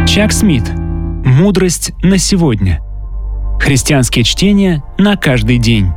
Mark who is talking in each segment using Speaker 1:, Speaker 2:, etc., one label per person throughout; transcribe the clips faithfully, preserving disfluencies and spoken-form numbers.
Speaker 1: Чак Смит. Мудрость на сегодня. Христианские чтения на каждый день.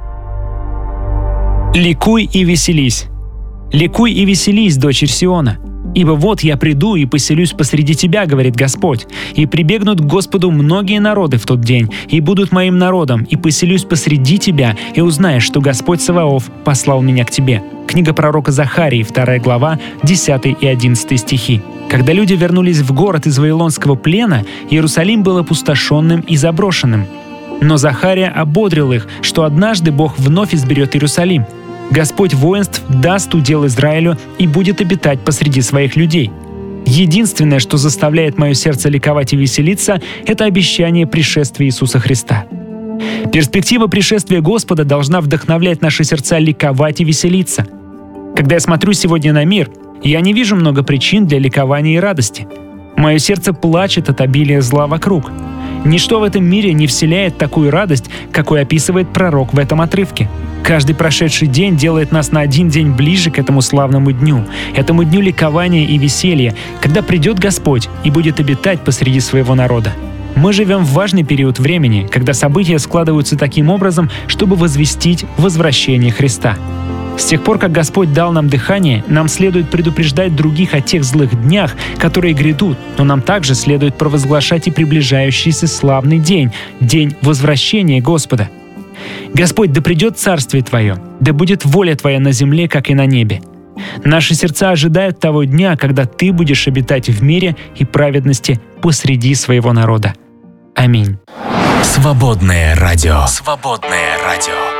Speaker 1: Ликуй и веселись. Ликуй и веселись, дочерь Сиона. Ибо вот я приду и поселюсь посреди тебя, говорит Господь, и прибегнут к Господу многие народы в тот день, и будут моим народом, и поселюсь посреди тебя, и узнаешь, что Господь Саваоф послал меня к тебе». Книга пророка Захарии, вторая глава, десятый и одиннадцатый стихи. Когда люди вернулись в город из Вавилонского плена, Иерусалим был опустошенным и заброшенным. Но Захария ободрил их, что однажды Бог вновь изберет Иерусалим. Господь воинств даст удел Израилю и будет обитать посреди своих людей. Единственное, что заставляет мое сердце ликовать и веселиться, это обещание пришествия Иисуса Христа. Перспектива пришествия Господа должна вдохновлять наши сердца ликовать и веселиться. Когда я смотрю сегодня на мир, я не вижу много причин для ликования и радости. Мое сердце плачет от обилия зла вокруг. Ничто в этом мире не вселяет такую радость, какой описывает пророк в этом отрывке. Каждый прошедший день делает нас на один день ближе к этому славному дню, этому дню ликования и веселья, когда придет Господь и будет обитать посреди своего народа. Мы живем в важный период времени, когда события складываются таким образом, чтобы возвестить возвращение Христа. С тех пор, как Господь дал нам дыхание, нам следует предупреждать других о тех злых днях, которые грядут, но нам также следует провозглашать и приближающийся славный день, день возвращения Господа. Господь, да придет Царствие Твое, да будет воля Твоя на земле, как и на небе. Наши сердца ожидают того дня, когда Ты будешь обитать в мире и праведности посреди своего народа. Аминь.
Speaker 2: Свободное радио. Свободное радио.